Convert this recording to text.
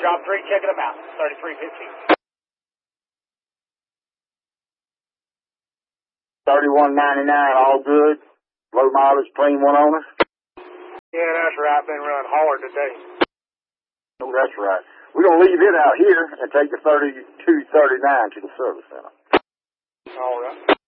Job 3, checking them out. 3315. 3199, all good. Low mileage, clean one owner. Yeah, that's right. Been running hard today. Oh, that's right. We're going to leave it out here and take the 3239 to the service center. All right.